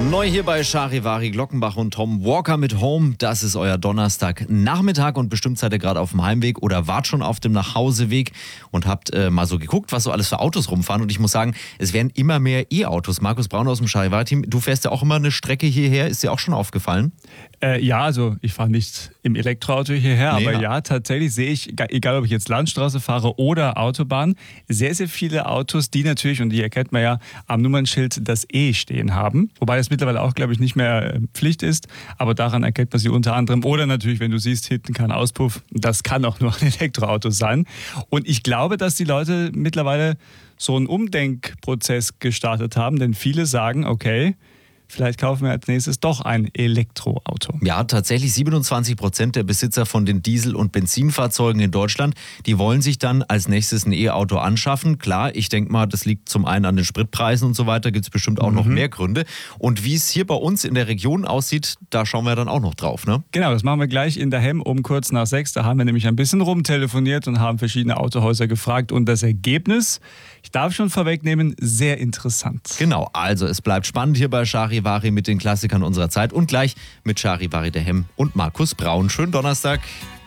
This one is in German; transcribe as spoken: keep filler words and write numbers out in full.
Neu hier bei Charivari, Glockenbach und Tom Walker mit Home. Das ist euer Donnerstagnachmittag und bestimmt seid ihr gerade auf dem Heimweg oder wart schon auf dem Nachhauseweg und habt äh, mal so geguckt, was so alles für Autos rumfahren. Und ich muss sagen, es werden immer mehr E-Autos. Markus Braun aus dem Charivari-Team, du fährst ja auch immer eine Strecke hierher. Ist dir auch schon aufgefallen? Äh, ja, also ich fahre nicht im Elektroauto hierher, Nee, aber ja. ja, tatsächlich sehe ich, egal ob ich jetzt Landstraße fahre oder Autobahn, sehr, sehr viele Autos, die natürlich, und die erkennt man ja am Nummernschild, das E stehen haben. Wobei das mittlerweile auch, glaube ich, nicht mehr Pflicht ist, aber daran erkennt man sie unter anderem. Oder natürlich, wenn du siehst, hinten kein Auspuff, das kann auch nur ein Elektroauto sein. Und ich glaube, dass die Leute mittlerweile so einen Umdenkprozess gestartet haben, denn viele sagen, okay, vielleicht kaufen wir als nächstes doch ein Elektroauto. Ja, tatsächlich siebenundzwanzig Prozent der Besitzer von den Diesel- und Benzinfahrzeugen in Deutschland, die wollen sich dann als nächstes ein E-Auto anschaffen. Klar, ich denke mal, das liegt zum einen an den Spritpreisen und so weiter, gibt es bestimmt auch mhm. noch mehr Gründe. Und wie es hier bei uns in der Region aussieht, da schauen wir dann auch noch drauf, ne? Genau, das machen wir gleich in der Hemm um kurz nach sechs. Da haben wir nämlich ein bisschen rumtelefoniert und haben verschiedene Autohäuser gefragt. Und das Ergebnis, ich darf schon vorwegnehmen, sehr interessant. Genau, also es bleibt spannend hier bei Charivari mit den Klassikern unserer Zeit und gleich mit Charivari der Hemm und Markus Braun. Schönen Donnerstag.